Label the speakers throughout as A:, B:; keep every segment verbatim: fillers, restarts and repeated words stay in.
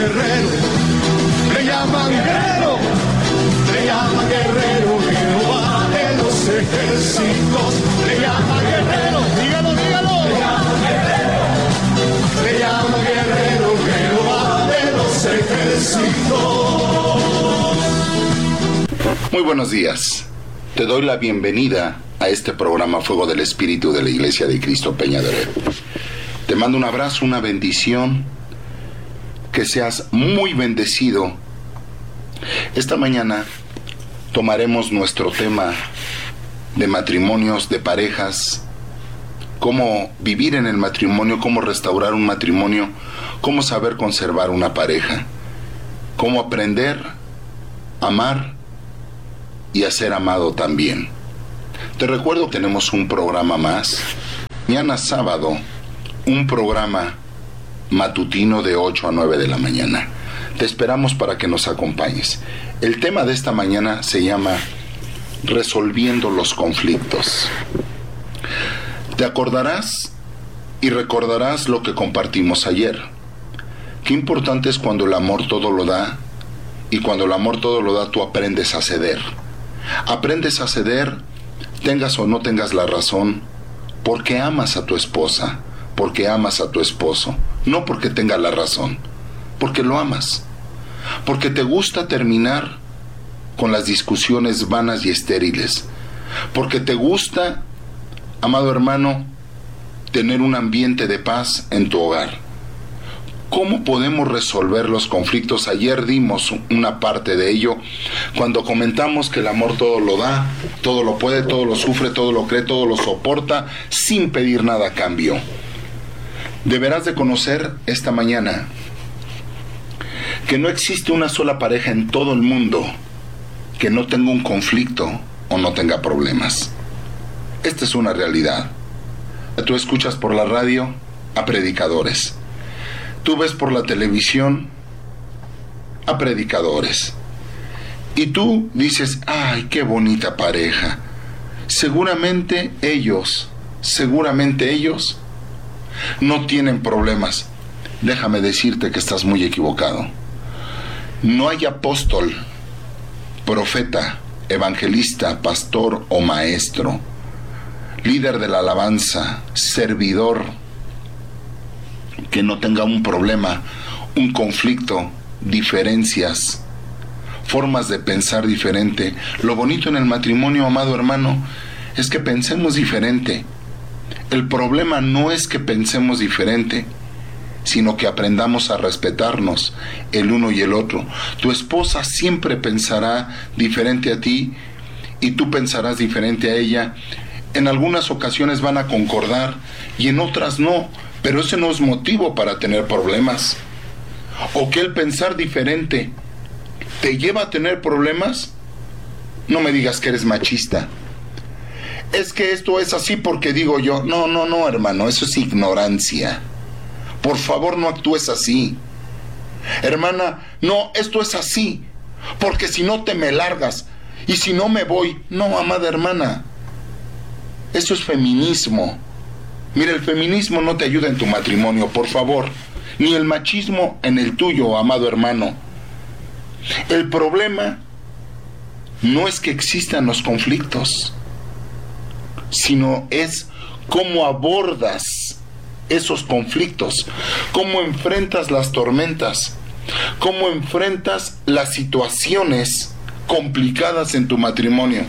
A: guerrero, le llaman guerrero, le llaman guerrero, Jehová de los ejércitos, le llaman guerrero, dígalo, dígalo, le llaman guerrero, le llaman guerrero, Jehová de los ejércitos.
B: Muy buenos días, te doy la bienvenida a este programa Fuego del Espíritu de la Iglesia de Cristo Peña de Oro. Te mando un abrazo, una bendición, que seas muy bendecido. Esta mañana tomaremos nuestro tema de matrimonios, de parejas, cómo vivir en el matrimonio, cómo restaurar un matrimonio, cómo saber conservar una pareja, cómo aprender a amar y a ser amado también. Te recuerdo que tenemos un programa más, mañana sábado, un programa matutino de ocho a nueve de la mañana. Te esperamos para que nos acompañes. El tema de esta mañana se llama Resolviendo los conflictos. Te acordarás y recordarás lo que compartimos ayer. Qué importante es cuando el amor todo lo da, y cuando el amor todo lo da, tú aprendes a ceder. Aprendes a ceder, tengas o no tengas la razón, porque amas a tu esposa, porque amas a tu esposo, no porque tenga la razón, porque lo amas, porque te gusta terminar con las discusiones vanas y estériles, porque te gusta, amado hermano, tener un ambiente de paz en tu hogar. ¿Cómo podemos resolver los conflictos? Ayer dimos una parte de ello cuando comentamos que el amor todo lo da, todo lo puede, todo lo sufre, todo lo cree, todo lo soporta, sin pedir nada a cambio. Deberás de conocer esta mañana que no existe una sola pareja en todo el mundo que no tenga un conflicto o no tenga problemas. Esta es una realidad. Tú escuchas por la radio a predicadores. Tú ves por la televisión a predicadores. Y tú dices, ¡ay, qué bonita pareja! Seguramente ellos, seguramente ellos no tienen problemas. Déjame decirte que estás muy equivocado. No hay apóstol, profeta, evangelista, pastor o maestro, líder de la alabanza, servidor, que no tenga un problema, un conflicto, diferencias, formas de pensar diferente. Lo bonito en el matrimonio, amado hermano, es que pensemos diferente. El problema no es que pensemos diferente, sino que aprendamos a respetarnos el uno y el otro. Tu esposa siempre pensará diferente a ti y tú pensarás diferente a ella. En algunas ocasiones van a concordar y en otras no, pero ese no es motivo para tener problemas. ¿O que el pensar diferente te lleva a tener problemas? No me digas que eres machista. Es que esto es así porque digo yo. No, no, no, hermano, eso es ignorancia. Por favor, no actúes así. Hermana, no, esto es así porque si no te me largas y si no me voy. No, amada hermana, eso es feminismo. Mira, el feminismo no te ayuda en tu matrimonio, por favor, ni el machismo en el tuyo, amado hermano. El problema no es que existan los conflictos, sino es cómo abordas esos conflictos, cómo enfrentas las tormentas, cómo enfrentas las situaciones complicadas en tu matrimonio.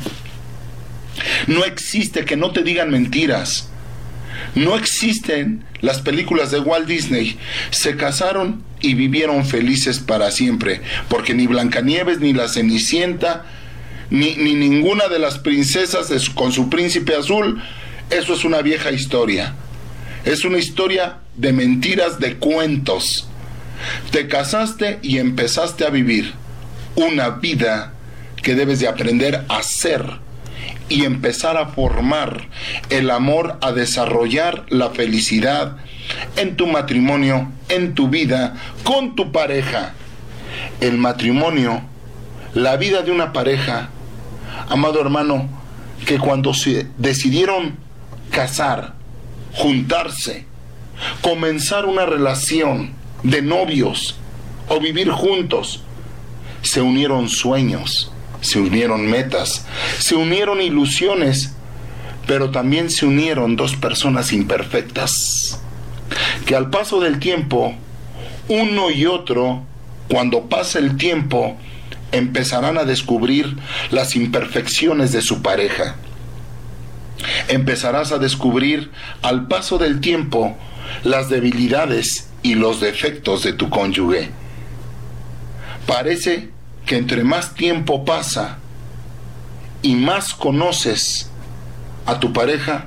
B: No existe que no te digan mentiras. No existen las películas de Walt Disney. Se casaron y vivieron felices para siempre, porque ni Blancanieves, ni la Cenicienta, Ni, ni ninguna de las princesas de su, con su príncipe azul, eso es una vieja historia. Es una historia de mentiras, de cuentos. Te casaste y empezaste a vivir una vida que debes de aprender a ser y empezar a formar el amor, a desarrollar la felicidad en tu matrimonio, en tu vida, con tu pareja. El matrimonio, la vida de una pareja, amado hermano, que cuando se decidieron casar, juntarse, comenzar una relación de novios o vivir juntos. Se unieron sueños, se unieron metas, se unieron ilusiones, pero también se unieron dos personas imperfectas, que al paso del tiempo, uno y otro, cuando pase el tiempo, empezarán a descubrir las imperfecciones de su pareja. Empezarás a descubrir al paso del tiempo las debilidades y los defectos de tu cónyuge. Parece que entre más tiempo pasa y más conoces a tu pareja,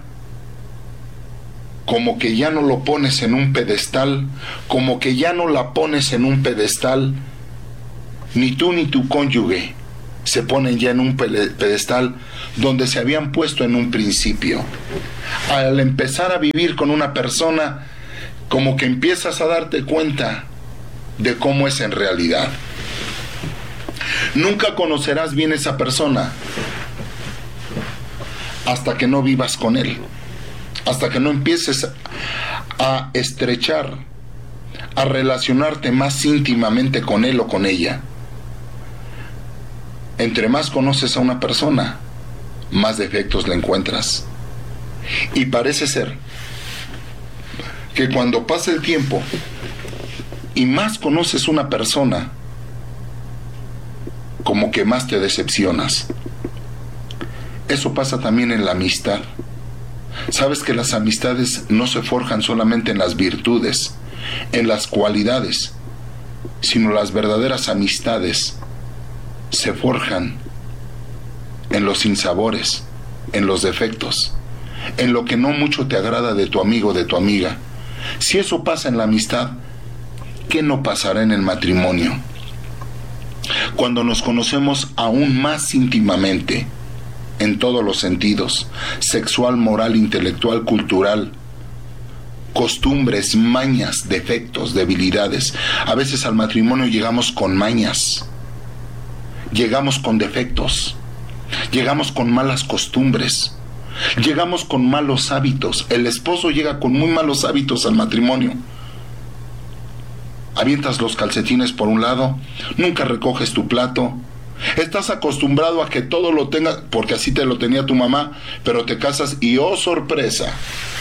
B: como que ya no lo pones en un pedestal, como que ya no la pones en un pedestal, ni tú ni tu cónyuge se ponen ya en un pedestal donde se habían puesto en un principio. Al empezar a vivir con una persona, como que empiezas a darte cuenta de cómo es en realidad. Nunca conocerás bien a esa persona hasta que no vivas con él, hasta que no empieces a estrechar, a relacionarte más íntimamente con él o con ella. Entre más conoces a una persona, más defectos le encuentras. Y parece ser que cuando pasa el tiempo y más conoces una persona, como que más te decepcionas. Eso pasa también en la amistad. Sabes que las amistades no se forjan solamente en las virtudes, en las cualidades, sino las verdaderas amistades se forjan en los sinsabores, en los defectos, en lo que no mucho te agrada de tu amigo o de tu amiga. Si eso pasa en la amistad, ¿qué no pasará en el matrimonio? Cuando nos conocemos aún más íntimamente, en todos los sentidos, sexual, moral, intelectual, cultural, costumbres, mañas, defectos, debilidades. A veces al matrimonio llegamos con mañas, llegamos con defectos, llegamos con malas costumbres, llegamos con malos hábitos. El esposo llega con muy malos hábitos al matrimonio. Avientas los calcetines por un lado, nunca recoges tu plato. Estás acostumbrado a que todo lo tengas, porque así te lo tenía tu mamá, pero te casas y ¡oh, sorpresa!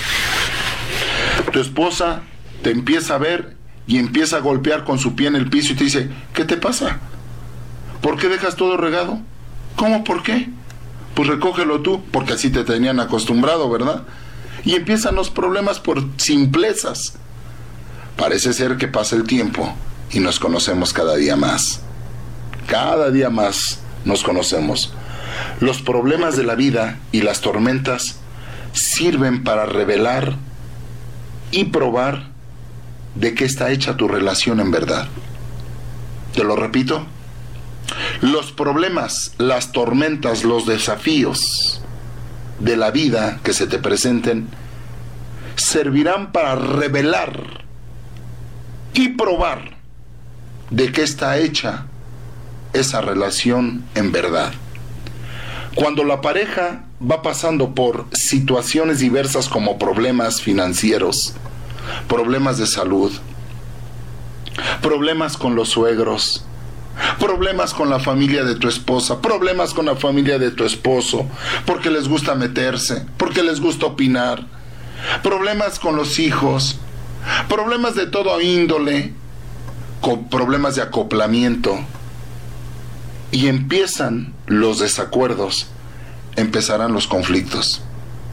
B: Tu esposa te empieza a ver y empieza a golpear con su pie en el piso y te dice, ¿qué te pasa? ¿Por qué dejas todo regado? ¿Cómo? ¿Por qué? Pues recógelo tú, porque así te tenían acostumbrado, ¿verdad? Y empiezan los problemas por simplezas. Parece ser que pasa el tiempo y nos conocemos cada día más. Cada día más nos conocemos. Los problemas de la vida y las tormentas sirven para revelar y probar de qué está hecha tu relación en verdad. Te lo repito. Los problemas, las tormentas, los desafíos de la vida que se te presenten servirán para revelar y probar de qué está hecha esa relación en verdad. Cuando la pareja va pasando por situaciones diversas como problemas financieros, problemas de salud, problemas con los suegros, problemas con la familia de tu esposa, problemas con la familia de tu esposo, porque les gusta meterse, porque les gusta opinar, problemas con los hijos, problemas de todo índole, con problemas de acoplamiento, y empiezan los desacuerdos, empezarán los conflictos.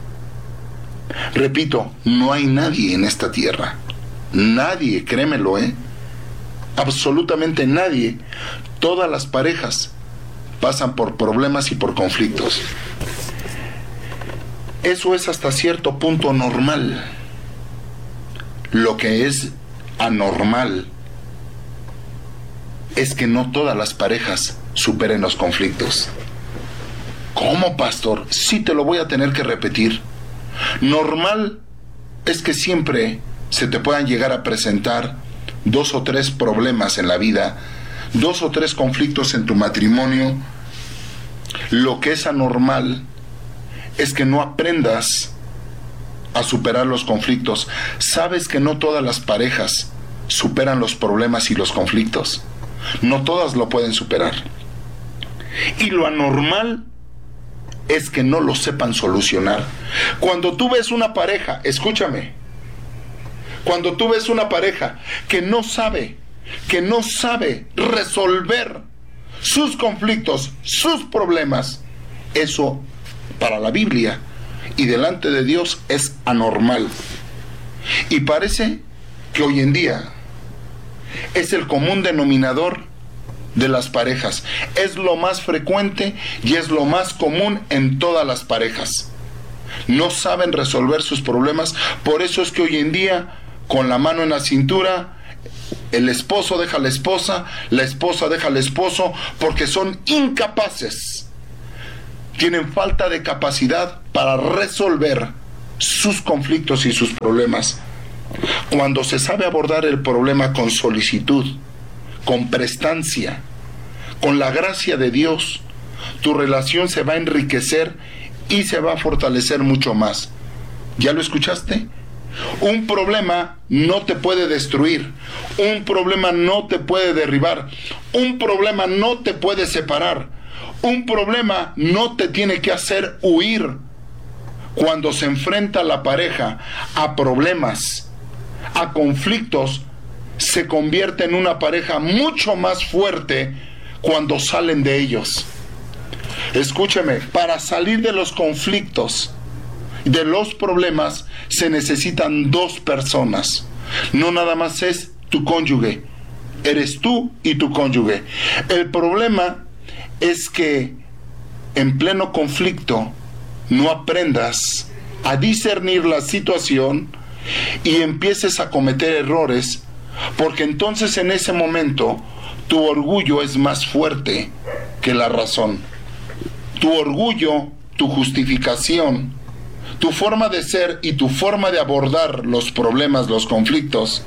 B: Repito, no hay nadie en esta tierra, nadie, créemelo, ¿eh? Absolutamente nadie. Todas las parejas pasan por problemas y por conflictos. Eso es hasta cierto punto normal. Lo que es anormal es que no todas las parejas superen los conflictos. ¿Cómo, pastor? Sí, te lo voy a tener que repetir. Normal es que siempre se te puedan llegar a presentar dos o tres problemas en la vida, dos o tres conflictos en tu matrimonio. Lo que es anormal es que no aprendas a superar los conflictos. ¿Sabes que no todas las parejas superan los problemas y los conflictos? No todas lo pueden superar. Y lo anormal es que no lo sepan solucionar. Cuando tú ves una pareja, escúchame, cuando tú ves una pareja que no sabe, que no sabe resolver sus conflictos, sus problemas, eso para la Biblia y delante de Dios es anormal. Y parece que hoy en día es el común denominador de las parejas. Es lo más frecuente y es lo más común en todas las parejas. No saben resolver sus problemas. Por eso es que hoy en día, con la mano en la cintura, el esposo deja a la esposa, la esposa deja al esposo, porque son incapaces. Tienen falta de capacidad para resolver sus conflictos y sus problemas. Cuando se sabe abordar el problema con solicitud, con prestancia, con la gracia de Dios, tu relación se va a enriquecer y se va a fortalecer mucho más. ¿Ya lo escuchaste? Un problema no te puede destruir, un problema no te puede derribar, un problema no te puede separar, un problema no te tiene que hacer huir. Cuando se enfrenta la pareja a problemas, a conflictos, se convierte en una pareja mucho más fuerte cuando salen de ellos. Escúcheme, para salir de los conflictos, de los problemas, se necesitan dos personas. No nada más es tu cónyuge, eres tú y tu cónyuge. El problema es que en pleno conflicto no aprendas a discernir la situación y empieces a cometer errores, porque entonces en ese momento tu orgullo es más fuerte que la razón. Tu orgullo, tu justificación, tu forma de ser y tu forma de abordar los problemas, los conflictos,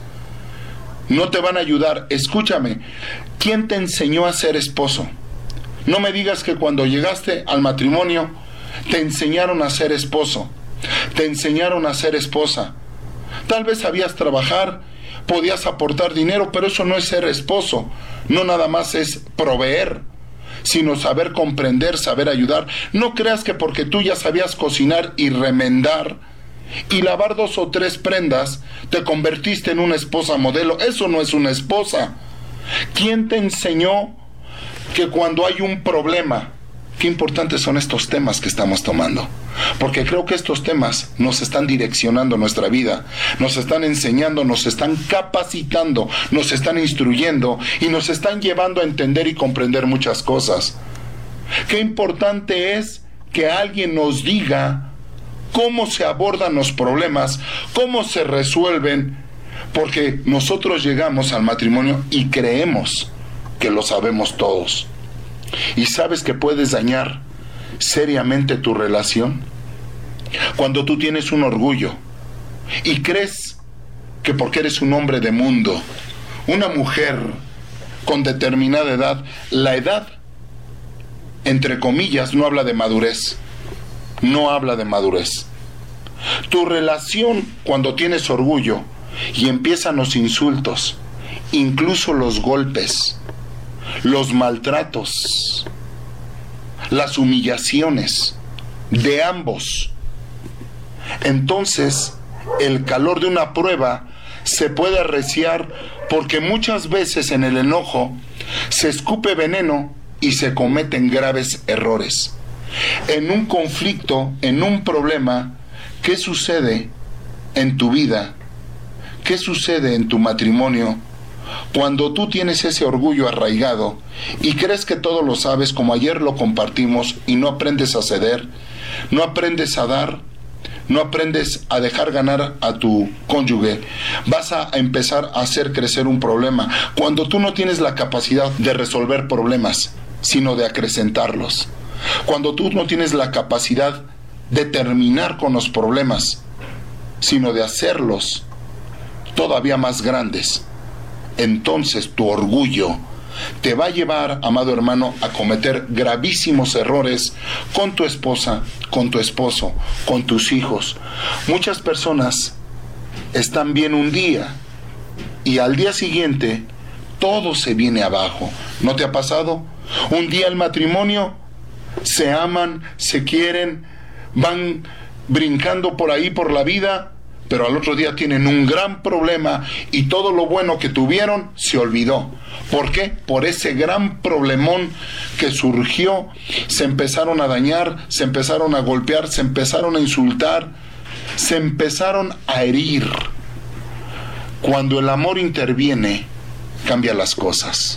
B: no te van a ayudar. Escúchame, ¿quién te enseñó a ser esposo? No me digas que cuando llegaste al matrimonio te enseñaron a ser esposo, te enseñaron a ser esposa. Tal vez sabías trabajar, podías aportar dinero, pero eso no es ser esposo. No nada más es proveer, sino saber comprender, saber ayudar. No creas que porque tú ya sabías cocinar y remendar y lavar dos o tres prendas, te convertiste en una esposa modelo. Eso no es una esposa. ¿Quién te enseñó que cuando hay un problema, qué importantes son estos temas que estamos tomando? Porque creo que estos temas nos están direccionando nuestra vida, nos están enseñando, nos están capacitando, nos están instruyendo y nos están llevando a entender y comprender muchas cosas. Qué importante es que alguien nos diga cómo se abordan los problemas, cómo se resuelven, porque nosotros llegamos al matrimonio y creemos que lo sabemos todos. ¿Y sabes que puedes dañar seriamente tu relación? Cuando tú tienes un orgullo y crees que porque eres un hombre de mundo, una mujer con determinada edad, la edad, entre comillas, no habla de madurez, no habla de madurez. Tu relación, cuando tienes orgullo y empiezan los insultos, incluso los golpes, los maltratos, las humillaciones de ambos, entonces el calor de una prueba se puede arreciar, porque muchas veces en el enojo se escupe veneno y se cometen graves errores. En un conflicto, en un problema, ¿qué sucede en tu vida? ¿Qué sucede en tu matrimonio? Cuando tú tienes ese orgullo arraigado y crees que todo lo sabes, como ayer lo compartimos, y no aprendes a ceder, no aprendes a dar, no aprendes a dejar ganar a tu cónyuge, vas a empezar a hacer crecer un problema. Cuando tú no tienes la capacidad de resolver problemas, sino de acrecentarlos. Cuando tú no tienes la capacidad de terminar con los problemas, sino de hacerlos todavía más grandes, entonces tu orgullo te va a llevar, amado hermano, a cometer gravísimos errores con tu esposa, con tu esposo, con tus hijos. Muchas personas están bien un día y al día siguiente todo se viene abajo. ¿No te ha pasado? Un día el matrimonio, se aman, se quieren, van brincando por ahí por la vida, pero al otro día tienen un gran problema y todo lo bueno que tuvieron se olvidó. ¿Por qué? Por ese gran problemón que surgió, se empezaron a dañar, se empezaron a golpear, se empezaron a insultar, se empezaron a herir. Cuando el amor interviene, cambia las cosas.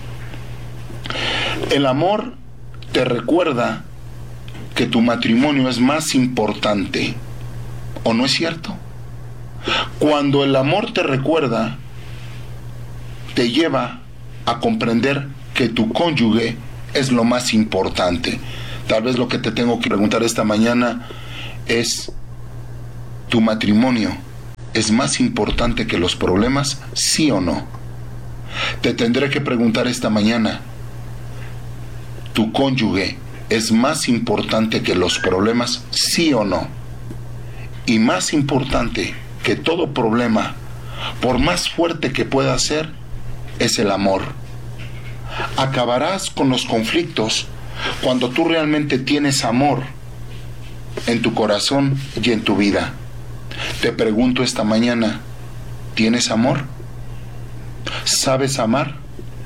B: El amor te recuerda que tu matrimonio es más importante, ¿o no es cierto? Cuando el amor te recuerda, te lleva a comprender que tu cónyuge es lo más importante. Tal vez lo que te tengo que preguntar esta mañana es, ¿tu matrimonio es más importante que los problemas? ¿Sí o no? Te tendré que preguntar esta mañana, ¿tu cónyuge es más importante que los problemas? ¿Sí o no? Y más importante que todo problema, por más fuerte que pueda ser, es el amor. Acabarás con los conflictos cuando tú realmente tienes amor en tu corazón y en tu vida. Te pregunto esta mañana, ¿tienes amor? ¿Sabes amar?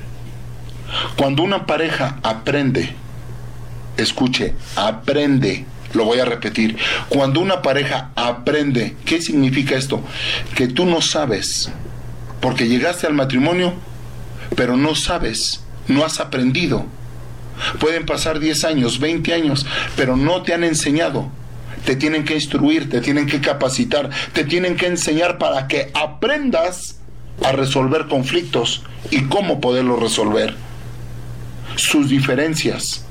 B: Cuando una pareja aprende, escuche, aprende, lo voy a repetir, cuando una pareja aprende, ¿qué significa esto? Que tú no sabes, porque llegaste al matrimonio, pero no sabes, no has aprendido. Pueden pasar diez años, veinte años, pero no te han enseñado. Te tienen que instruir, te tienen que capacitar, te tienen que enseñar para que aprendas a resolver conflictos y cómo poderlos resolver. Sus diferencias.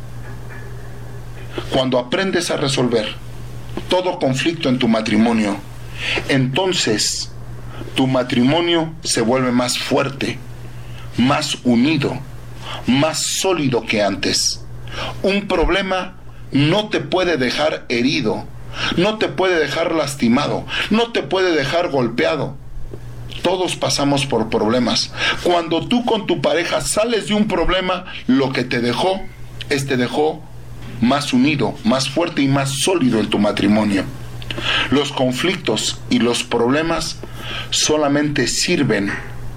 B: Cuando aprendes a resolver todo conflicto en tu matrimonio, entonces tu matrimonio se vuelve más fuerte, más unido, más sólido que antes. Un problema no te puede dejar herido, no te puede dejar lastimado, no te puede dejar golpeado. Todos pasamos por problemas. Cuando tú con tu pareja sales de un problema, lo que te dejó es te dejó más unido, más fuerte y más sólido en tu matrimonio. Los conflictos y los problemas solamente sirven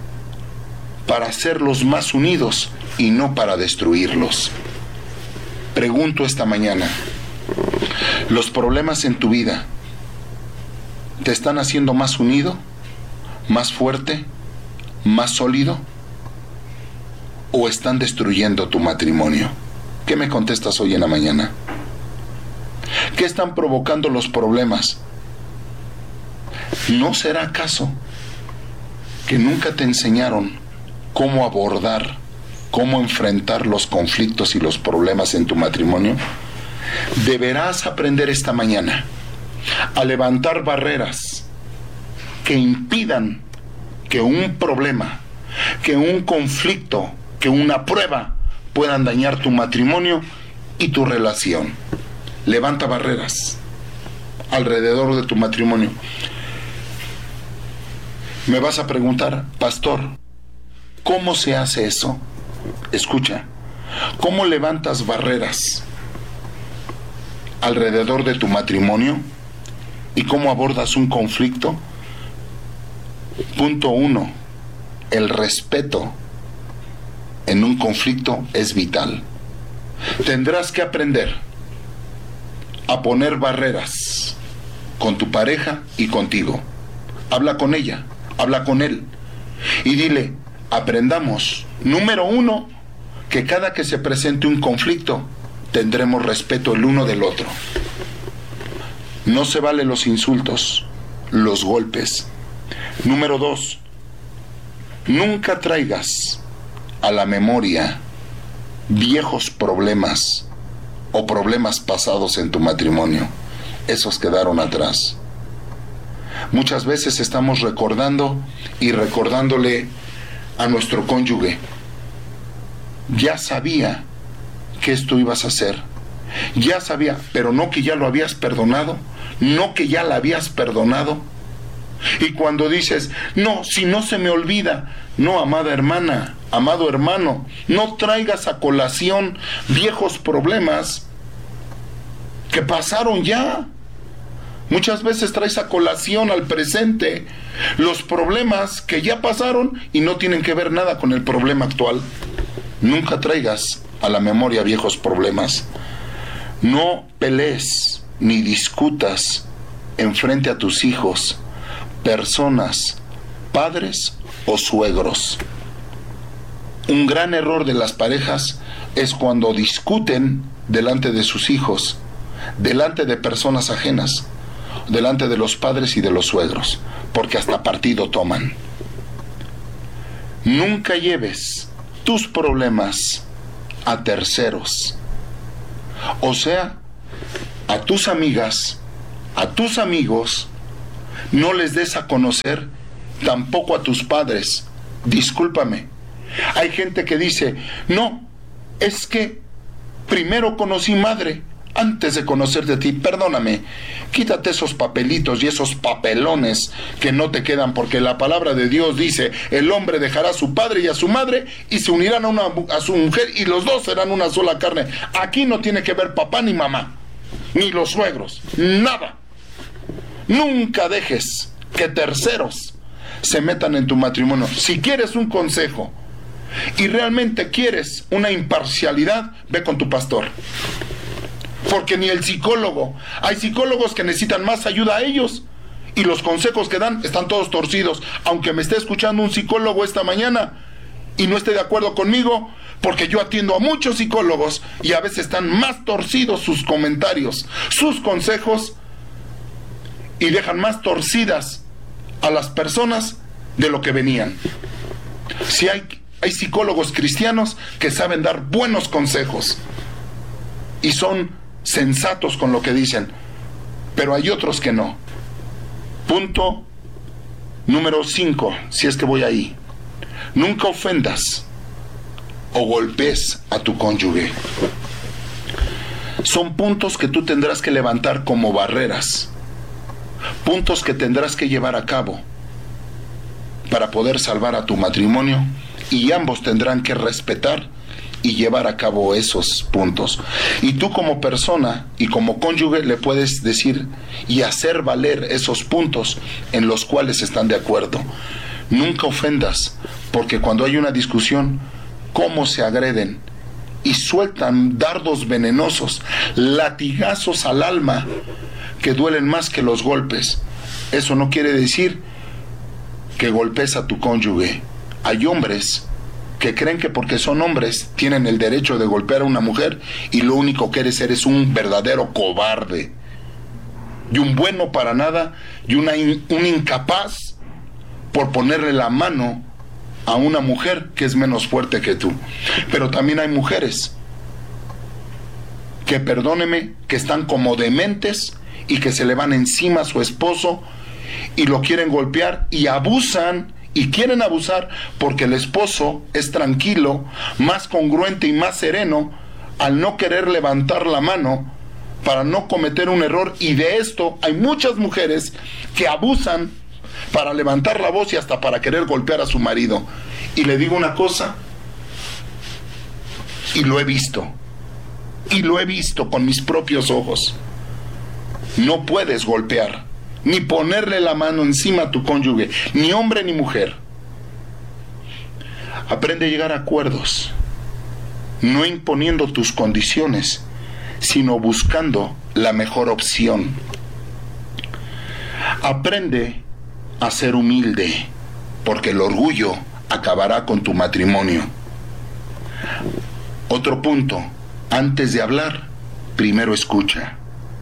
B: para hacerlos más unidos y no para destruirlos. Pregunto esta mañana, ¿los problemas en tu vida te están haciendo más unido, más fuerte, más sólido, o están destruyendo tu matrimonio? ¿Qué me contestas hoy en la mañana? ¿Qué están provocando los problemas? ¿No será acaso que nunca te enseñaron cómo abordar, cómo enfrentar los conflictos y los problemas en tu matrimonio? Deberás aprender esta mañana a levantar barreras que impidan que un problema, que un conflicto, que una prueba puedan dañar tu matrimonio y tu relación. Levanta barreras alrededor de tu matrimonio. Me vas a preguntar, pastor, ¿cómo se hace eso? Escucha, ¿cómo levantas barreras alrededor de tu matrimonio y cómo abordas un conflicto? Punto uno, el respeto en un conflicto es vital. Tendrás que aprender a poner barreras con tu pareja y contigo. Habla con ella, habla con él y dile, aprendamos, número uno, que cada que se presente un conflicto tendremos respeto el uno del otro. No se valen los insultos, los golpes. Número dos, nunca traigas a la memoria viejos problemas o problemas pasados en tu matrimonio. Esos quedaron atrás. Muchas veces estamos recordando y recordándole a nuestro cónyuge, ya sabía que esto ibas a hacer, ya sabía, pero no que ya lo habías perdonado, no que ya la habías perdonado. Y cuando dices, no, si no se me olvida, No, amada hermana, amado hermano, no traigas a colación viejos problemas que pasaron ya. Muchas veces traes a colación al presente los problemas que ya pasaron y no tienen que ver nada con el problema actual. Nunca traigas a la memoria viejos problemas. No pelees ni discutas enfrente a tus hijos, personas, padres o suegros. Un gran error de las parejas es cuando discuten delante de sus hijos, delante de personas ajenas, delante de los padres y de los suegros, porque hasta partido toman. Nunca lleves tus problemas a terceros, o sea, a tus amigas, a tus amigos. No les des a conocer tampoco a tus padres. Discúlpame, hay gente que dice, no, es que primero conocí madre antes de conocerte a ti. Perdóname, quítate esos papelitos y esos papelones que no te quedan, porque la palabra de Dios dice, el hombre dejará a su padre y a su madre y se unirán a, una, a su mujer y los dos serán una sola carne. Aquí no tiene que ver papá ni mamá, ni los suegros, nada. Nunca dejes que terceros se metan en tu matrimonio. Si quieres un consejo y realmente quieres una imparcialidad, ve con tu pastor. Porque ni el psicólogo, hay psicólogos que necesitan más ayuda a ellos y los consejos que dan están todos torcidos. Aunque me esté escuchando un psicólogo esta mañana y no esté de acuerdo conmigo, porque yo atiendo a muchos psicólogos y a veces están más torcidos sus comentarios, sus consejos, y dejan más torcidas a las personas de lo que venían. Si hay, hay psicólogos cristianos que saben dar buenos consejos y son sensatos con lo que dicen, pero hay otros que no. Punto número cinco, si es que voy ahí. Nunca ofendas o golpees a tu cónyuge. Son puntos que tú tendrás que levantar como barreras, puntos que tendrás que llevar a cabo para poder salvar a tu matrimonio, y ambos tendrán que respetar y llevar a cabo esos puntos. Y tú como persona y como cónyuge le puedes decir y hacer valer esos puntos en los cuales están de acuerdo. Nunca ofendas, porque cuando hay una discusión, cómo se agreden y sueltan dardos venenosos, latigazos al alma que duelen más que los golpes. Eso no quiere decir que golpes a tu cónyuge. Hay hombres que creen que porque son hombres tienen el derecho de golpear a una mujer y lo único que eres eres un verdadero cobarde y un bueno para nada y una in, un incapaz por ponerle la mano a una mujer que es menos fuerte que tú. Pero también hay mujeres que, perdóneme, que están como dementes y que se le van encima a su esposo y lo quieren golpear y abusan y quieren abusar porque el esposo es tranquilo, más congruente y más sereno al no querer levantar la mano para no cometer un error. Y de esto hay muchas mujeres que abusan para levantar la voz y hasta para querer golpear a su marido. Y le digo una cosa, y lo he visto, y lo he visto con mis propios ojos. No puedes golpear ni ponerle la mano encima a tu cónyuge, ni hombre ni mujer. Aprende a llegar a acuerdos, no imponiendo tus condiciones, sino buscando la mejor opción. Aprende a ser humilde, porque el orgullo acabará con tu matrimonio. Otro punto, antes de hablar, primero escucha.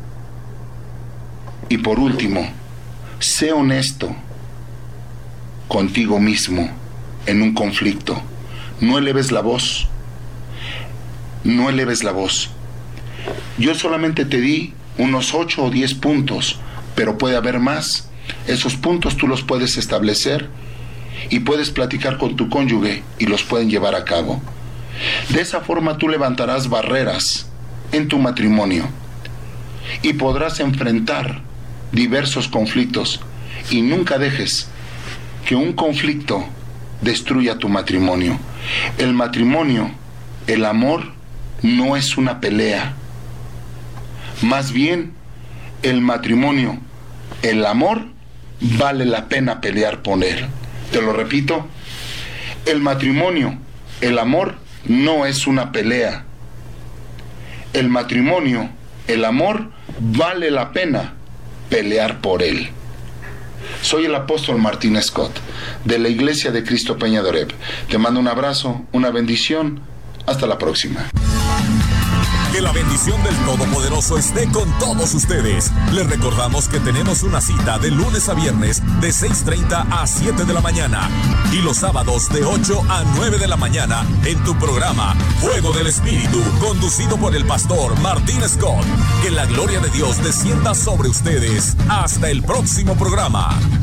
B: Y por último, sé honesto contigo mismo en un conflicto. No eleves la voz. No eleves la voz. Yo solamente te di unos ocho o diez puntos, pero puede haber más. Esos puntos tú los puedes establecer y puedes platicar con tu cónyuge y los pueden llevar a cabo. De esa forma tú levantarás barreras en tu matrimonio y podrás enfrentar diversos conflictos, y nunca dejes que un conflicto destruya tu matrimonio. El matrimonio, el amor, no es una pelea. Más bien, el matrimonio, el amor, vale la pena pelear por él. Te lo repito, el matrimonio, el amor, no es una pelea. El matrimonio, el amor, vale la pena pelear por él. Soy el apóstol Martín Scott, de la Iglesia de Cristo Peña de Oreb. Te mando un abrazo, una bendición. Hasta la próxima.
C: Que la bendición del Todopoderoso esté con todos ustedes. Les recordamos que tenemos una cita de lunes a viernes de seis treinta a siete de la mañana y los sábados de ocho a nueve de la mañana en tu programa Fuego del Espíritu, conducido por el pastor Martín Scott. Que la gloria de Dios descienda sobre ustedes. Hasta el próximo programa.